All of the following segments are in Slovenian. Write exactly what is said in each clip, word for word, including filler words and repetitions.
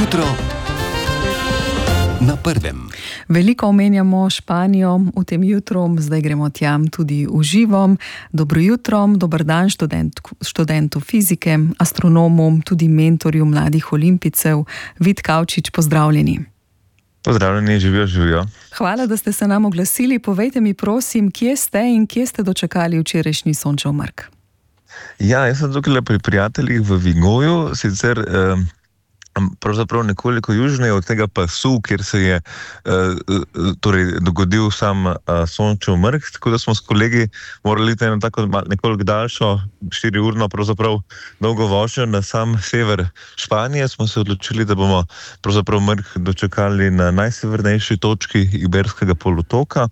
jutro na prvem. Veliko omenjamo Španijo v tem jutru, zdaj gremo tja tudi v živo. Dobro jutro, dober dan študent, študentu fizike, astronomu, tudi mentorju mladih olimpijcev. Vid Kavčič, pozdravljeni. Pozdravljeni, živijo, živijo. Hvala, da ste se nam oglasili. Povejte mi prosim, kje ste in kje ste dočakali včerajšnji sončev mrk? Ja, jaz sem tukaj pri prijateljih v Vigoju, sicer eh, pravzaprav nekoliko južneje od tega pasu, kjer se je eh, torej dogodil sam eh, sončev mrk, tako da smo s kolegi morali iti na tako nekoliko daljšo, štiriurno pravzaprav dolgo vožnjo na sam sever Španije. Smo se odločili, da bomo pravzaprav mrk dočakali na najsevernejši točki Iberskega polotoka.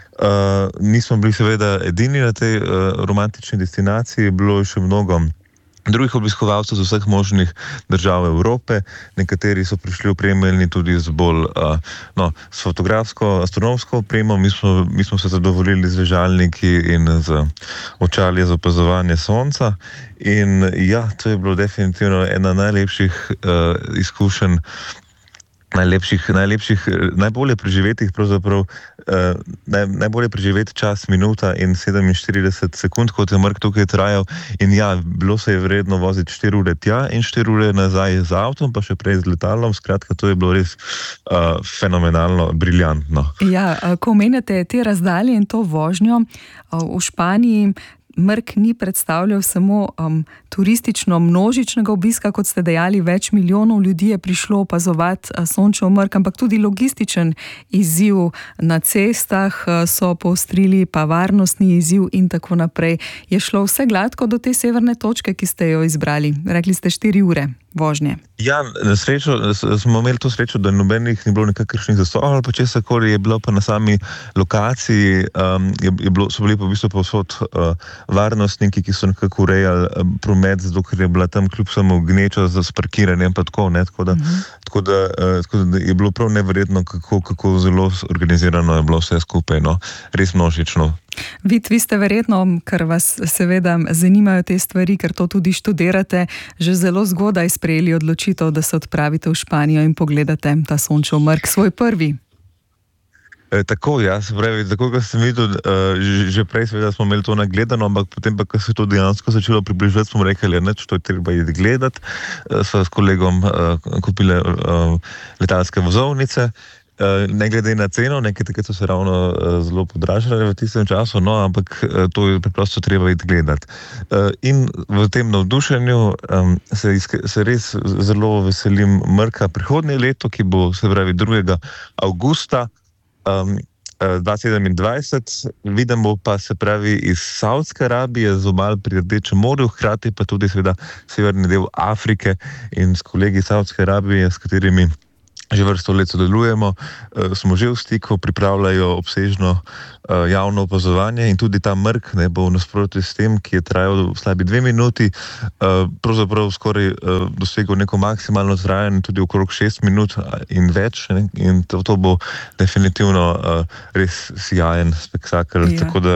Uh, nismo bili seveda edini na tej uh, romantični destinaciji, bilo je še mnogo drugih obiskovalcev z vseh možnih držav Evrope. Nekateri so prišli opremljeni tudi z bolj uh, no, s fotografsko, astronomsko opremo. Mi smo, mi smo se zadovoljili z ležalniki in z očali za opazovanje sonca. In ja, to je bilo definitivno ena najlepših uh, izkušenj, najlepših, najlepših, najbolje preživetih pravzaprav, eh, naj, najbolje preživeti čas minuta in sedeminštirideset sekund, kot je mrk tukaj trajal. In ja, bilo se je vredno voziti štiri ure tja in štiri ure nazaj z avtom, pa še prej z letalom. Skratka, to je bilo res uh, fenomenalno, briljantno. Ja, ko omenjate te razdalje in to vožnjo v Španiji, mrk ni predstavljal samo um, turistično množičnega obiska, kot ste dejali, več milijonov ljudi je prišlo opazovati uh, sončev mrk, ampak tudi logističen izziv na cestah uh, so poostrili, pa varnostni izziv in tako naprej. Je šlo vse gladko do te severne točke, ki ste jo izbrali? Rekli ste štiri ure vožnje. Ja, na srečo smo imeli to srečo, da nobenih ni bilo nekakršnih zasov, ali pa česarkoli, je bilo pa na sami lokaciji, um, je, je bilo, so bili pa v bistvu povsod uh, varnostniki, ki so nekako urejali uh, promet, zato ker je bila tam kljub samo gneča za parkiranje, pa tako, ne, tako da, uh-huh. tako da, uh, tako da je bilo prav neverjetno, kako, kako zelo organizirano je bilo vse skupaj, no, res množično. Vid, vi ste verjetno, ker vas seveda zanimajo te stvari, ker to tudi študirate, že zelo zgodaj sprejeli odločitev, da se odpravite v Španijo in pogledate ta sončev mrk, svoj prvi. E, tako, ja, se pravi, tako, ko sem videl, uh, že, že prej seveda smo imeli to nagledano, ampak potem pa, ko se to dejansko začelo približati, smo rekli, ne, to je treba iti gledati. Uh, so s kolegom uh, kupile uh, letalske vozovnice. Uh, ne glede na ceno, nekaj takrat so se ravno uh, zelo podražile v tistem času, no, ampak uh, to je preprosto treba iti gledati. Uh, in v tem navdušenju um, se, iske, se res zelo veselim mrka prihodnje leto, ki bo, se pravi, drugega avgusta um, dva tisoč sedemindvajset. Vidimo pa, se pravi, iz Saudske Arabije z obal pri Rdečem morju, hkrati pa tudi seveda severni del Afrike, in s kolegi Saudske Arabije, s katerimi že vrsto let sodelujemo, smo že v stiku, pripravljajo obsežno javno opazovanje in tudi ta mrk ne bo v nasprotju s tem, ki je trajal slabi dve minuti, pravzaprav skoraj dosegel neko maksimalno trajanje, tudi okrog šest minut in več, ne? In to, to bo definitivno res sijajen spektakel, ja. Tako da